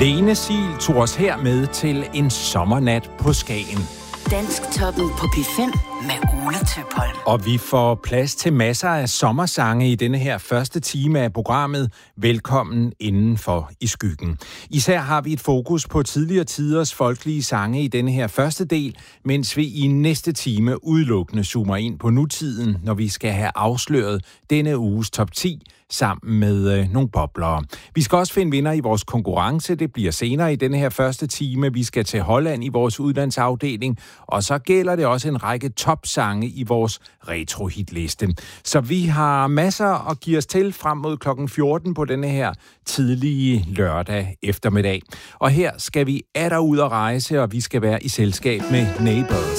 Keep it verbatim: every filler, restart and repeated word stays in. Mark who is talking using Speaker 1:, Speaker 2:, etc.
Speaker 1: Lene Sil tog os her med til en sommernat på Skagen.
Speaker 2: Dansktoppen på P fem med Ole Tøpholm.
Speaker 1: Og vi får plads til masser af sommersange i denne her første time af programmet Velkommen indenfor i skyggen. Især har vi et fokus på tidligere tiders folkelige sange i denne her første del, mens vi i næste time udelukkende zoomer ind på nutiden, når vi skal have afsløret denne uges top ti sammen med øh, nogle boblere. Vi skal også finde vinder i vores konkurrence. Det bliver senere i denne her første time. Vi skal til Holland i vores udlandsafdeling, og så gælder det også en række topsange i vores retro-hitliste. Så vi har masser at give os til frem mod klokken fjorten på denne her tidlige lørdag eftermiddag. Og her skal vi atter ud at rejse, og vi skal være i selskab med Neighbours.